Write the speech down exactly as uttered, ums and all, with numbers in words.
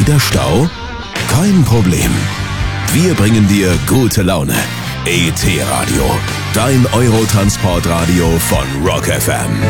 Wieder Stau? Kein Problem. Wir bringen dir gute Laune. E T Radio, dein Eurotransportradio von Rock F M.